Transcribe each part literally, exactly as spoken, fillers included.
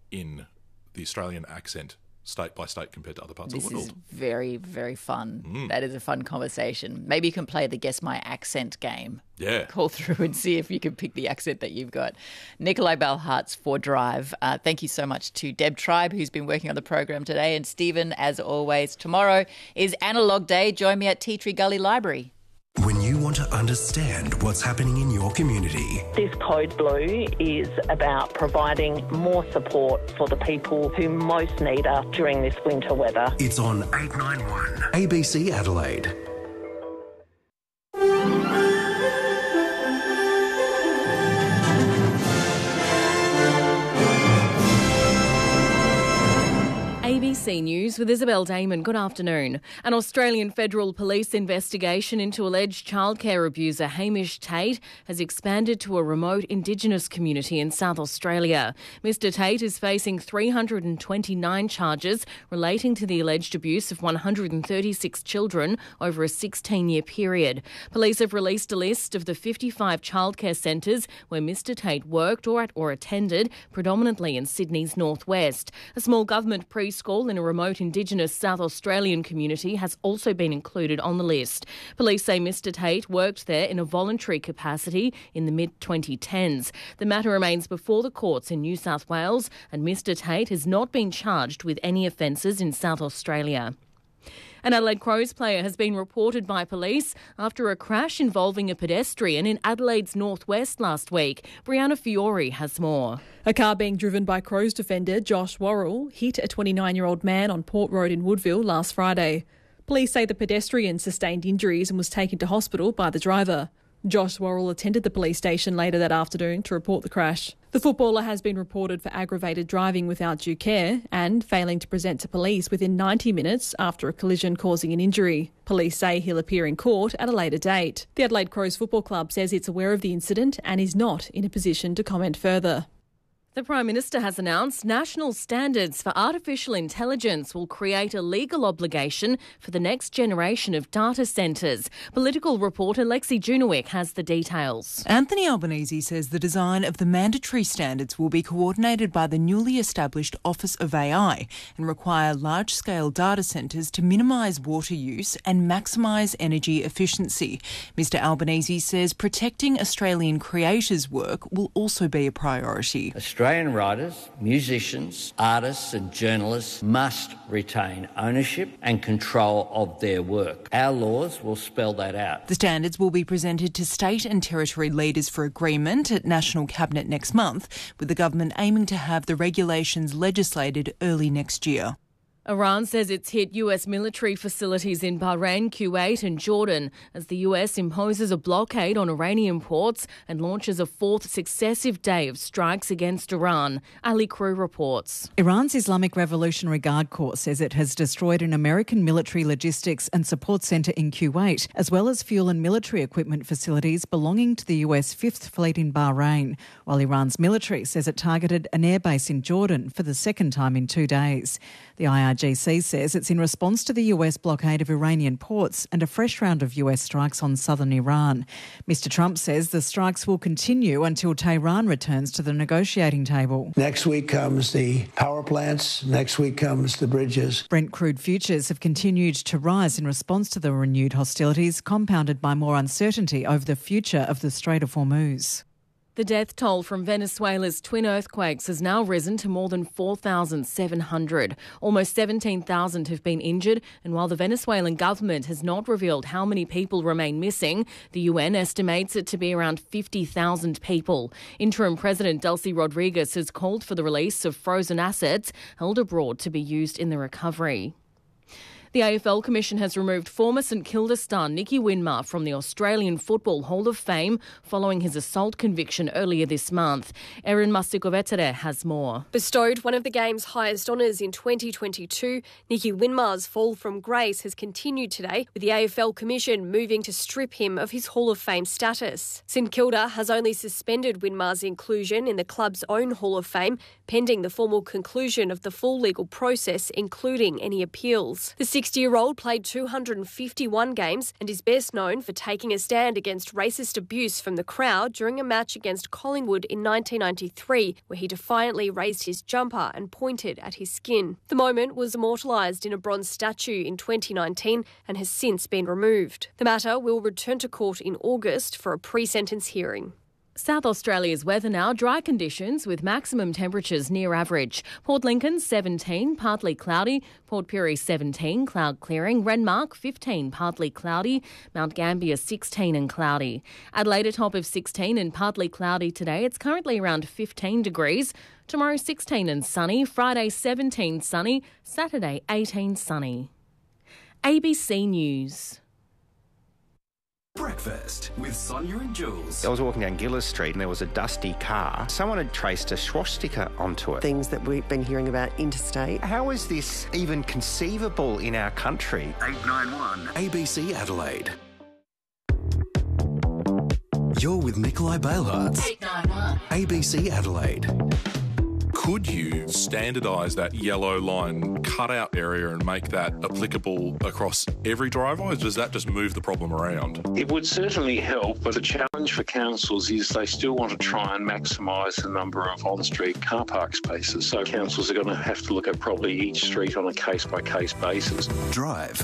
in the Australian accent state by state compared to other parts this of the world. This is very, very fun. Mm. That is a fun conversation. Maybe you can play the Guess My Accent game. Yeah. Call through and see if you can pick the accent that you've got. Nikolai Balhartz for Drive. Uh, thank you so much to Deb Tribe, who's been working on the program today. And Stephen, as always, tomorrow is Analog Day. Join me at Tea Tree Gully Library. When you want to understand what's happening in your community. This Code Blue is about providing more support for the people who most need us during this winter weather. It's on eight ninety-one A B C Adelaide. A B C News with Isabel Damon. Good afternoon. An Australian Federal Police investigation into alleged childcare abuser Hamish Tate has expanded to a remote Indigenous community in South Australia. Mister Tate is facing three hundred twenty-nine charges relating to the alleged abuse of one hundred thirty-six children over a sixteen-year period. Police have released a list of the fifty-five childcare centres where Mister Tate worked or, at, or attended, predominantly in Sydney's northwest. A small government preschool in a remote Indigenous South Australian community has also been included on the list. Police say Mister Tate worked there in a voluntary capacity in the mid twenty tens. The matter remains before the courts in New South Wales, and Mister Tate has not been charged with any offences in South Australia. An Adelaide Crows player has been reported by police after a crash involving a pedestrian in Adelaide's northwest last week. Brianna Fiore has more. A car being driven by Crows defender Josh Worrell hit a twenty-nine-year-old man on Port Road in Woodville last Friday. Police say the pedestrian sustained injuries and was taken to hospital by the driver. Josh Worrell attended the police station later that afternoon to report the crash. The footballer has been reported for aggravated driving without due care and failing to present to police within ninety minutes after a collision causing an injury. Police say he'll appear in court at a later date. The Adelaide Crows Football Club says it's aware of the incident and is not in a position to comment further. The Prime Minister has announced national standards for artificial intelligence will create a legal obligation for the next generation of data centres. Political reporter Lexi Junowick has the details. Anthony Albanese says the design of the mandatory standards will be coordinated by the newly established Office of A I and require large-scale data centres to minimise water use and maximise energy efficiency. Mister Albanese says protecting Australian creators' work will also be a priority. Australian writers, musicians, artists and journalists must retain ownership and control of their work. Our laws will spell that out. The standards will be presented to state and territory leaders for agreement at National Cabinet next month, with the government aiming to have the regulations legislated early next year. Iran says it's hit U S military facilities in Bahrain, Kuwait and Jordan as the U S imposes a blockade on Iranian ports and launches a fourth successive day of strikes against Iran. Ali Crew reports. Iran's Islamic Revolutionary Guard Corps says it has destroyed an American military logistics and support centre in Kuwait, as well as fuel and military equipment facilities belonging to the U S Fifth Fleet in Bahrain, while Iran's military says it targeted an airbase in Jordan for the second time in two days. The I R G C says it's in response to the U S blockade of Iranian ports and a fresh round of U S strikes on southern Iran. Mister Trump says the strikes will continue until Tehran returns to the negotiating table. Next week comes the power plants. Next week comes the bridges. Brent crude futures have continued to rise in response to the renewed hostilities, compounded by more uncertainty over the future of the Strait of Hormuz. The death toll from Venezuela's twin earthquakes has now risen to more than four thousand seven hundred. Almost seventeen thousand have been injured, and while the Venezuelan government has not revealed how many people remain missing, the U N estimates it to be around fifty thousand people. Interim President Delcy Rodriguez has called for the release of frozen assets held abroad to be used in the recovery. The A F L Commission has removed former St Kilda star Nicky Winmar from the Australian Football Hall of Fame following his assault conviction earlier this month. Erin Masikovetere has more. Bestowed one of the game's highest honours in twenty twenty-two, Nicky Winmar's fall from grace has continued today, with the A F L Commission moving to strip him of his Hall of Fame status. St Kilda has only suspended Winmar's inclusion in the club's own Hall of Fame, pending the formal conclusion of the full legal process, including any appeals. The sixty-year-old played two hundred fifty-one games and is best known for taking a stand against racist abuse from the crowd during a match against Collingwood in nineteen ninety-three, where he defiantly raised his jumper and pointed at his skin. The moment was immortalised in a bronze statue in twenty nineteen and has since been removed. The matter will return to court in August for a pre-sentence hearing. South Australia's weather now, dry conditions with maximum temperatures near average. Port Lincoln seventeen, partly cloudy. Port Pirie seventeen, cloud clearing. Renmark fifteen, partly cloudy. Mount Gambier sixteen and cloudy. Adelaide a top of sixteen and partly cloudy today. It's currently around fifteen degrees. Tomorrow sixteen and sunny. Friday seventeen sunny. Saturday eighteen sunny. A B C News. Breakfast with Sonia and Jules. I was walking down Gillis Street and there was a dusty car. Someone had traced a swastika onto it. Things that we've been hearing about interstate. How is this even conceivable in our country? eight nine one A B C Adelaide. You're with Nikolai Bailhartz. eight nine one A B C Adelaide. Could you standardise that yellow line cutout area and make that applicable across every driveway, or does that just move the problem around? It would certainly help, but the challenge for councils is they still want to try and maximise the number of on-street car park spaces. So councils are going to have to look at probably each street on a case-by-case basis. Drive.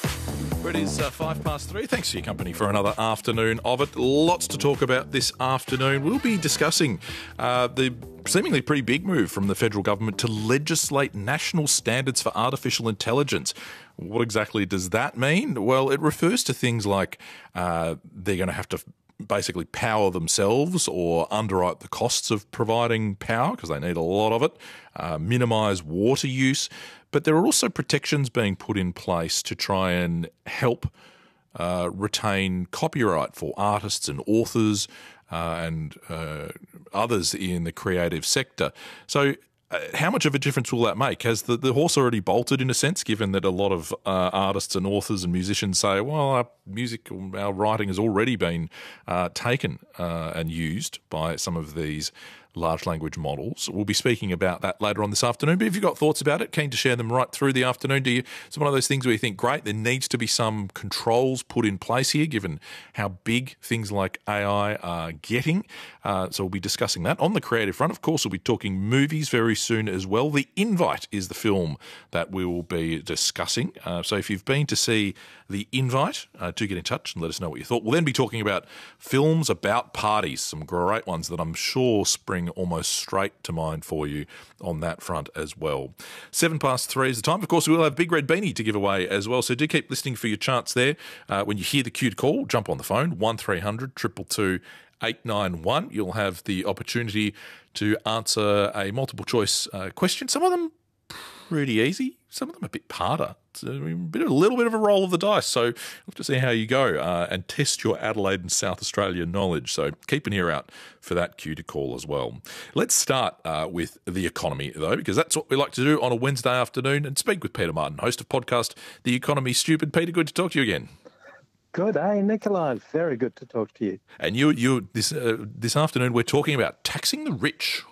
It is uh, five past three. Thanks for your company for another afternoon of it. Lots to talk about this afternoon. We'll be discussing uh, the seemingly pretty big move from the federal government to legislate national standards for artificial intelligence. What exactly does that mean? Well, it refers to things like uh, they're going to have to basically power themselves or underwrite the costs of providing power because they need a lot of it, uh, minimise water use. But there are also protections being put in place to try and help uh, retain copyright for artists and authors uh, and uh, others in the creative sector. So uh, how much of a difference will that make? Has the, the horse already bolted in a sense, given that a lot of uh, artists and authors and musicians say, well, our music, our writing has already been uh, taken uh, and used by some of these large language models. We'll be speaking about that later on this afternoon. But if you've got thoughts about it, keen to share them right through the afternoon. Do you? It's one of those things where you think, great, there needs to be some controls put in place here, given how big things like A I are getting. Uh, so we'll be discussing that. On the creative front, of course, we'll be talking movies very soon as well. The Invite is the film that we will be discussing. Uh, so if you've been to see The Invite, uh, do get in touch and let us know what you thought. We'll then be talking about films about parties, some great ones that I'm sure spring almost straight to mind for you on that front as well. Seven past three is the time. Of course, we will have Big Red Beanie to give away as well, so do keep listening for your chance there. Uh, when you hear the cue to call, jump on the phone, one three hundred two two two eight nine one. You'll have the opportunity to answer a multiple choice uh, question. Some of them pretty easy, some of them a bit harder. It's a, bit of, a little bit of a roll of the dice, so we'll have to see how you go uh, and test your Adelaide and South Australia knowledge. So keep an ear out for that cue to call as well. Let's start uh, with the economy, though, because that's what we like to do on a Wednesday afternoon, and speak with Peter Martin, host of podcast The Economy Stupid. Peter, good to talk to you again. Good, eh, Nikolai? Very good to talk to you. And you, you this uh, this afternoon, we're talking about taxing the rich.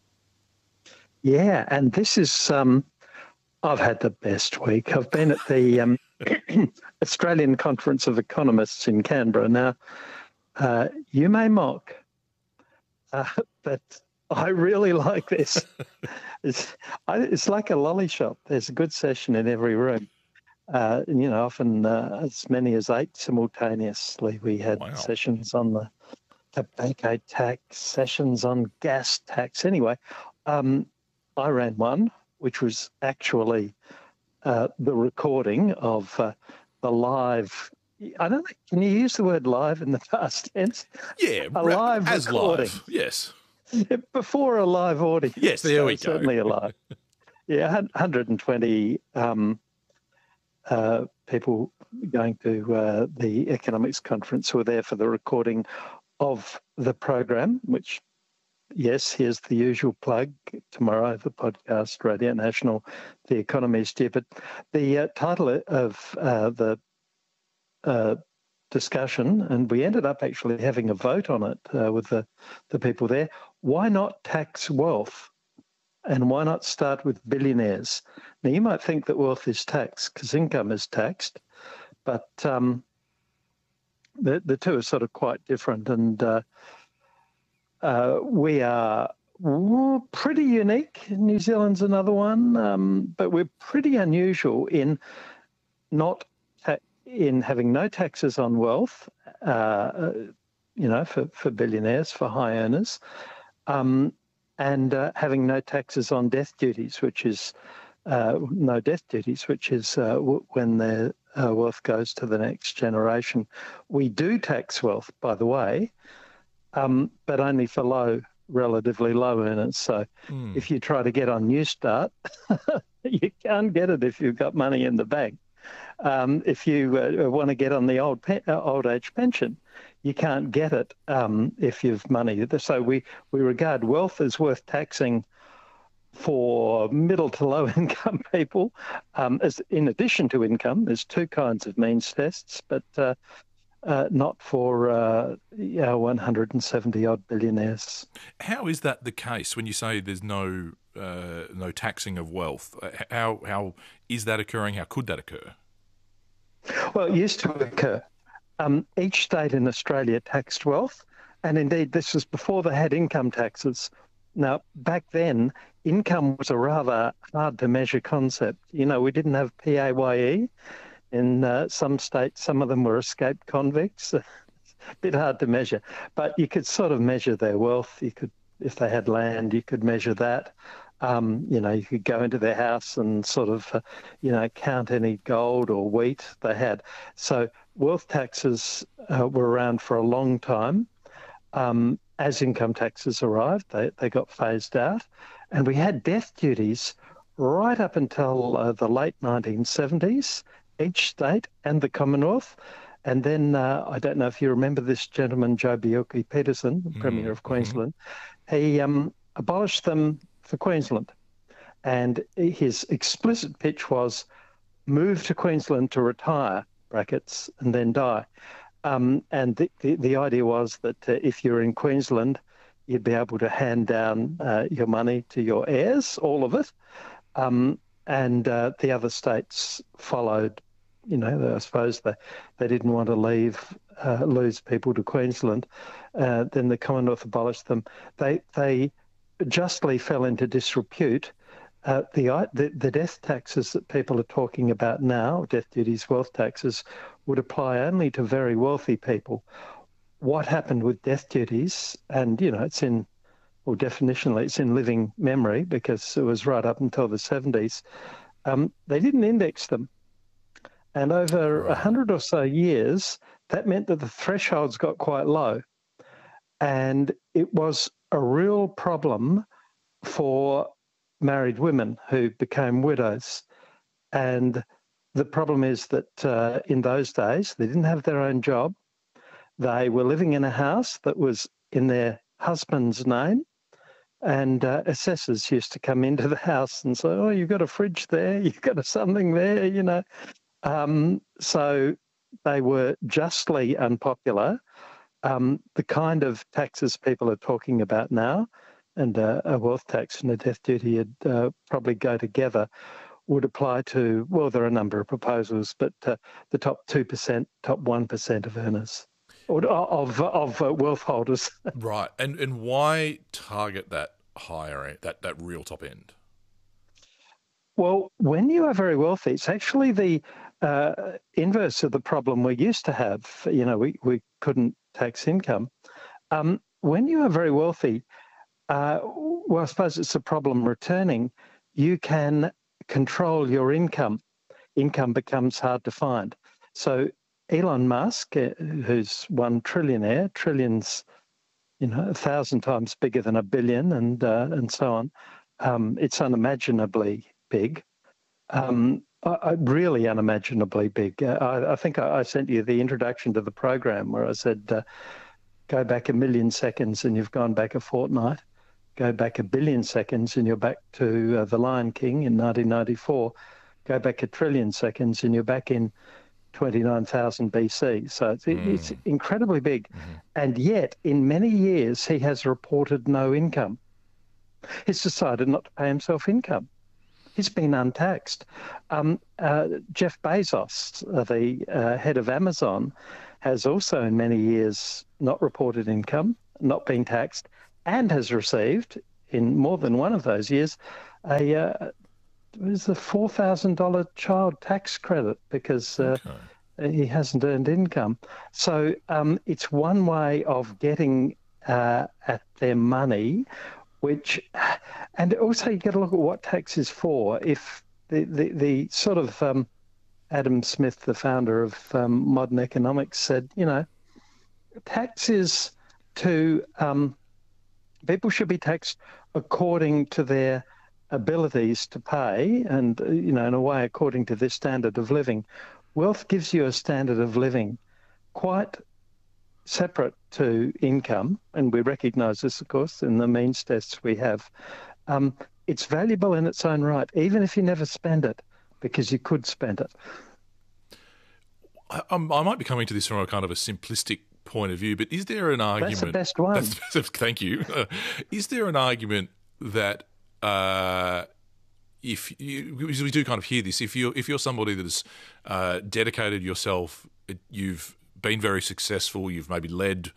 Yeah, and this is... Um, I've had the best week. I've been at the um, Australian Conference of Economists in Canberra. Now, uh, you may mock, uh, but I really like this. It's, I, it's like a lolly shop. There's a good session in every room. Uh, and, you know, often uh, as many as eight simultaneously. We had wow. sessions on the tobacco tax, sessions on gas tax. Anyway, um, I ran one, which was actually uh, the recording of uh, the live. I don't know. Can you use the word live in the past tense? Yeah, a live as recording. Live. Yes. Before a live audience. Yes, there so we go. Certainly a live. Yeah, one hundred twenty um, uh, people going to uh, the economics conference who were there for the recording of the program, which. Yes, here's the usual plug. Tomorrow, the podcast, Radio National, The Economy is Stupid. The uh, title of uh, the uh, discussion, and we ended up actually having a vote on it uh, with the, the people there, why not tax wealth? And why not start with billionaires? Now, you might think that wealth is taxed because income is taxed, but um, the, the two are sort of quite different. And uh, uh, we are pretty unique. New Zealand's another one, um, but we're pretty unusual in not ta- in having no taxes on wealth, uh, you know, for, for billionaires, for high earners, um, and uh, having no taxes on death duties, which is uh, no death duties, which is uh, w- when their uh, wealth goes to the next generation. We do tax wealth, by the way, um, but only for low, relatively low earners. So mm. if you try to get on Newstart, you can't get it if you've got money in the bank. Um, if you uh, want to get on the old pe- uh, old age pension, you can't get it um, if you've money. So we, we regard wealth as worth taxing for middle to low income people. Um, as in addition to income, there's two kinds of means tests, but uh, uh, not for uh, you know, one hundred seventy odd billionaires. How is that the case when you say there's no uh, no taxing of wealth? How how is that occurring? How could that occur? Well, it used to occur. Um, each state in Australia taxed wealth, and indeed this was before they had income taxes. Now, back then, income was a rather hard-to-measure concept. You know, we didn't have P A Y E. In uh, some states, some of them were escaped convicts. A bit hard to measure. But you could sort of measure their wealth. You could, if they had land, you could measure that. Um, you know, you could go into their house and sort of, uh, you know, count any gold or wheat they had. So wealth taxes uh, were around for a long time. Um, as income taxes arrived, they, they got phased out. And we had death duties right up until uh, the late nineteen seventies, each state and the Commonwealth. And then, uh, I don't know if you remember this gentleman, Joh Bjelke-Petersen, the mm-hmm. Premier of Queensland, he um, abolished them for Queensland. And his explicit pitch was move to Queensland to retire, brackets, and then die. Um, and the, the, the idea was that uh, if you're in Queensland, you'd be able to hand down uh, your money to your heirs, all of it. Um, and uh, the other states followed. You know, I suppose they, they didn't want to leave, uh, lose people to Queensland. Uh, then the Commonwealth abolished them. They they justly fell into disrepute. Uh, the, the the death taxes that people are talking about now, death duties, wealth taxes, would apply only to very wealthy people. What happened with death duties, and, you know, it's in, well, definitionally, it's in living memory because it was right up until the seventies, um, they didn't index them. And over a hundred or so years, that meant that the thresholds got quite low. And it was a real problem for married women who became widows. And the problem is that uh, in those days, they didn't have their own job. They were living in a house that was in their husband's name. And uh, assessors used to come into the house and say, oh, you've got a fridge there, you've got a something there, you know. Um, so they were justly unpopular. Um, the kind of taxes people are talking about now, and uh, a wealth tax and a death duty would uh, probably go together, would apply to, well, there are a number of proposals, but uh, the top two percent, top one percent of earners, or of, of uh, wealth holders. Right. And and why target that higher end, that, that real top end? Well, when you are very wealthy, it's actually the uh, inverse of the problem we used to have. You know, we, we couldn't tax income. Um, when you are very wealthy, uh, well, I suppose it's a problem returning. You can control your income. Income becomes hard to find. So Elon Musk, uh, who's one trillionaire, trillions, you know, a thousand times bigger than a billion, and uh, and so on. Um, it's unimaginably big. Um, I, I, really unimaginably big. Uh, I, I think I, I sent you the introduction to the program where I said, uh, go back a million seconds and you've gone back a fortnight. Go back a billion seconds and you're back to uh, The Lion King in nineteen ninety-four. Go back a trillion seconds and you're back in twenty-nine thousand B C. So it's, mm. it's incredibly big. Mm-hmm. And yet, in many years, he has reported no income. He's decided not to pay himself income. He's been untaxed. Um, uh, Jeff Bezos, uh, the uh, head of Amazon, has also in many years not reported income, not been taxed, and has received, in more than one of those years, a, uh, it was a four thousand dollars child tax credit because uh, okay. he hasn't earned income. So um, it's one way of getting uh, at their money, which, and also you got to look at what tax is for. If the, the, the sort of um, Adam Smith, the founder of um, modern economics, said, you know, tax is to, um, people should be taxed according to their abilities to pay and, you know, in a way, according to their standard of living. Wealth gives you a standard of living quite separate to income, and we recognise this, of course, in the means tests we have. Um, it's valuable in its own right, even if you never spend it, because you could spend it. I, I might be coming to this from a kind of a simplistic point of view, but is there an argument... That's the best one. That's, thank you. Uh, is there an argument that uh, if you, because we do kind of hear this, if you're, if you're somebody that has uh, dedicated yourself, you've been very successful, you've maybe led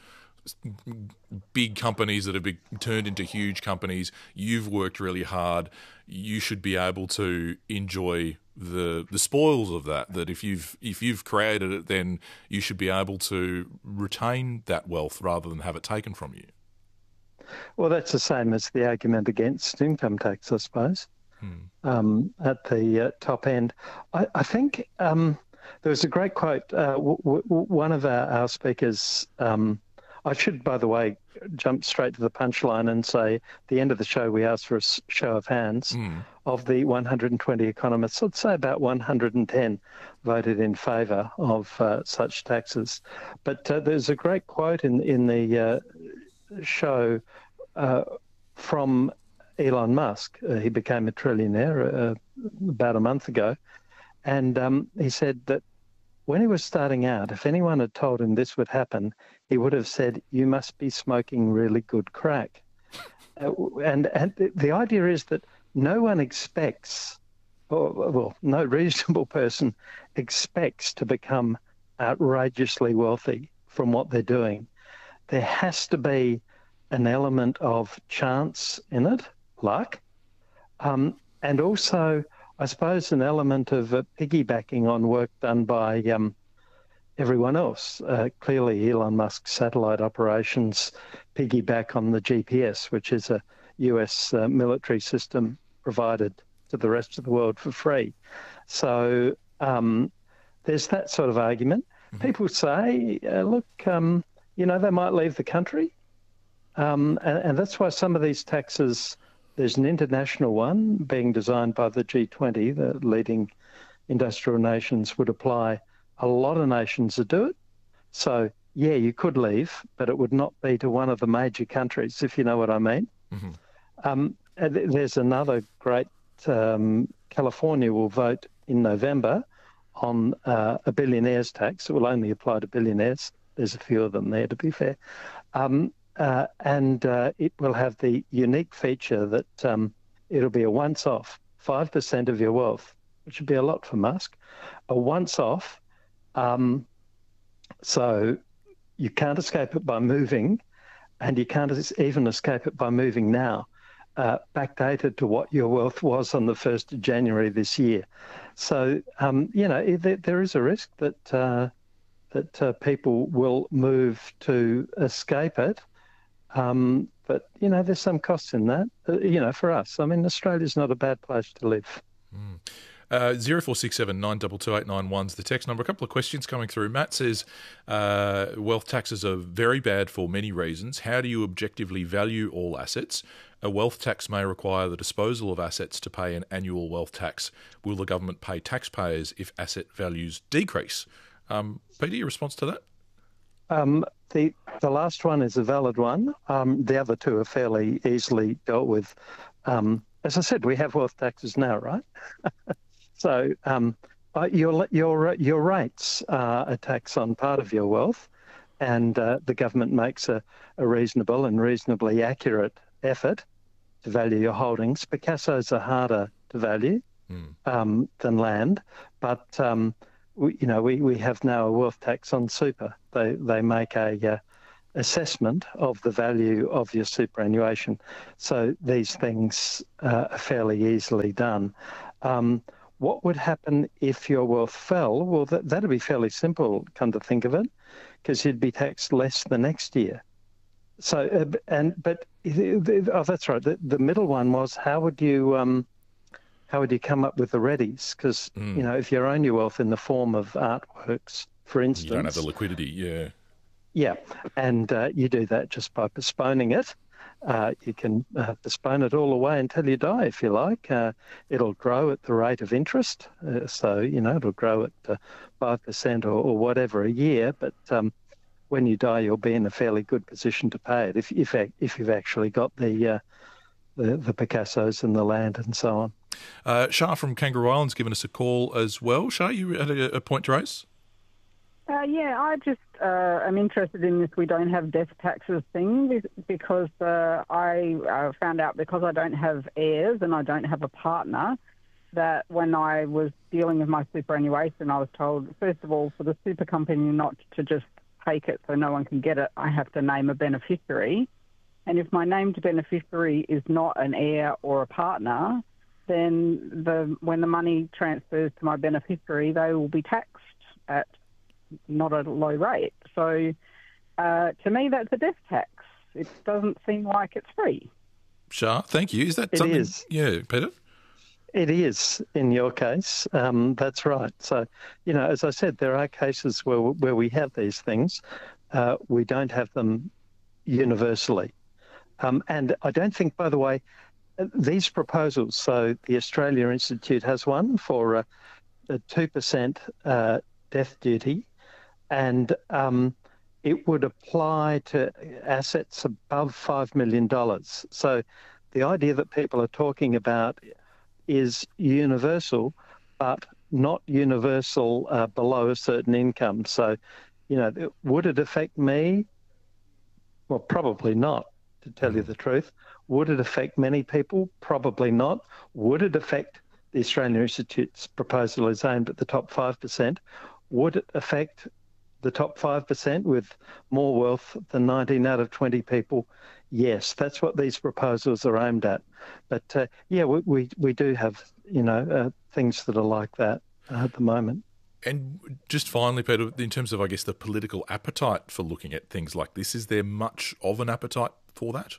big companies that have been turned into huge companies, you've worked really hard, you should be able to enjoy the the spoils of that, that if you've if you've created it, then you should be able to retain that wealth rather than have it taken from you. Well, that's the same as the argument against income tax, I suppose, hmm. um, at the uh, top end. I, I think um, there was a great quote, uh, w- w- one of our, our speakers, um, I should, by the way, jump straight to the punchline and say, at the end of the show, we asked for a show of hands. Mm. Of the one hundred twenty economists, I'd say about one hundred ten voted in favour of uh, such taxes. But uh, there's a great quote in, in the uh, show uh, from Elon Musk. Uh, he became a trillionaire uh, about a month ago. And um, he said that when he was starting out, if anyone had told him this would happen, he would have said, you must be smoking really good crack. uh, and and the idea is that no one expects, or, well, no reasonable person expects to become outrageously wealthy from what they're doing. There has to be an element of chance in it, luck, um, and also, I suppose, an element of uh, piggybacking on work done by um, everyone else. Uh, clearly, Elon Musk's satellite operations piggyback on the G P S, which is a U S uh, military system provided to the rest of the world for free. So um, there's that sort of argument. Mm-hmm. People say, uh, look, um, you know, they might leave the country. Um, and, and that's why some of these taxes... There's an international one being designed by the G twenty, the leading industrial nations would apply. A lot of nations that do it. So, yeah, you could leave, but it would not be to one of the major countries, if you know what I mean. Mm-hmm. Um, there's another great, um, California will vote in November on uh, a billionaire's tax. It will only apply to billionaires. There's a few of them there, to be fair. Um, Uh, and uh, it will have the unique feature that um, it'll be a once-off, five percent of your wealth, which would be a lot for Musk, a once-off. Um, so you can't escape it by moving, and you can't even escape it by moving now, uh, backdated to what your wealth was on the first of January this year. So, um, you know, there, there is a risk that, uh, that uh, people will move to escape it. Um, but, you know, there's some costs in that, uh, you know, for us. I mean, Australia's not a bad place to live. Mm. Uh, zero four six seven nine two two eight nine one is the text number. A couple of questions coming through. Matt says uh, wealth taxes are very bad for many reasons. How do you objectively value all assets? A wealth tax may require the disposal of assets to pay an annual wealth tax. Will the government pay taxpayers if asset values decrease? Um, Peter, your response to that? Um, the the last one is a valid one. Um, the other two are fairly easily dealt with. Um, as I said, we have wealth taxes now, right? so um, uh, your your your rates are a tax on part of your wealth, and uh, the government makes a, a reasonable and reasonably accurate effort to value your holdings. Picassos are harder to value mm. um, than land, but um, we, you know we, we have now a wealth tax on super. They they make a uh, assessment of the value of your superannuation, so these things uh, are fairly easily done. Um, what would happen if your wealth fell? Well, that that'd be fairly simple, come to think of it, because you'd be taxed less the next year. So, uh, and but oh, that's right. The, the middle one was how would you um, how would you come up with the readies? Because mm. you know, if you own your wealth in the form of artworks, for instance, you don't have the liquidity. Yeah, yeah, and uh, you do that just by postponing it. Uh, you can uh, postpone it all the way until you die, if you like. Uh, it'll grow at the rate of interest, uh, so you know it'll grow at uh, five percent or, or whatever a year, but um, when you die, you'll be in a fairly good position to pay it if if, if you've actually got the, uh, the the Picassos and the land and so on. Uh, Shah from Kangaroo Island's given us a call as well. Shah, you had a, a point to raise? Uh, yeah, I just uh, am interested in this we don't have death taxes thing because uh, I uh, found out because I don't have heirs and I don't have a partner that when I was dealing with my superannuation, I was told, first of all, for the super company not to just take it so no one can get it, I have to name a beneficiary. And if my named beneficiary is not an heir or a partner, then the when the money transfers to my beneficiary, they will be taxed at not a low rate. So uh, to me, that's a death tax. It doesn't seem like it's free. Shah, thank you. Is that it something? Is. Yeah, Peter? It is in your case. Um, that's right. So, you know, as I said, there are cases where where we have these things. Uh, we don't have them universally. Um, and I don't think, by the way, these proposals, so the Australia Institute has one for a, a two percent uh, death duty, and um, it would apply to assets above five million dollars. So the idea that people are talking about is universal, but not universal uh, below a certain income. So, you know, would it affect me? Well, probably not, to tell you the truth. Would it affect many people? Probably not. Would it affect the Australian Institute's proposal is aimed at the top five percent? Would it affect the top five percent with more wealth than nineteen out of twenty people? Yes, that's what these proposals are aimed at. But, uh, yeah, we, we we do have, you know, uh, things that are like that uh, at the moment. And just finally, Peter, in terms of, I guess, the political appetite for looking at things like this, is there much of an appetite for that?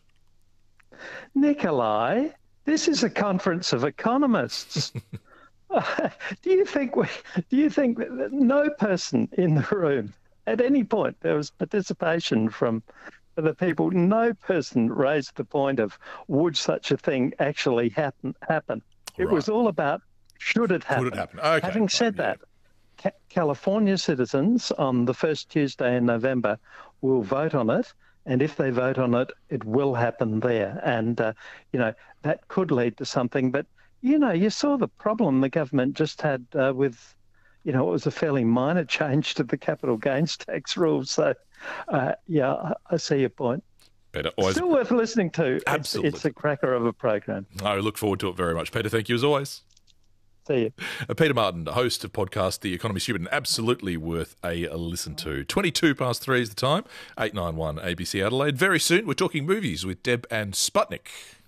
Nikolai, this is a conference of economists. uh, do you think we, do you think that no person in the room at any point there was participation from the people? No person raised the point of would such a thing actually happen? Happen? It right. was all about should it happen. Could it happen? Okay. Having said right, that, yeah. Ca- California citizens on the first Tuesday in November will vote on it. And if they vote on it, it will happen there. And, uh, you know, that could lead to something. But, you know, you saw the problem the government just had uh, with, you know, it was a fairly minor change to the capital gains tax rules. So, uh, yeah, I, I see your point. Peter, always... Still worth listening to. Absolutely. It's, it's a cracker of a program. I look forward to it very much. Peter, thank you as always. See you. Uh, Peter Martin, host of podcast The Economy Stupid, and absolutely worth a listen to. twenty-two past three is the time, eight nine one A B C Adelaide. Very soon, we're talking movies with Deb and Sputnik.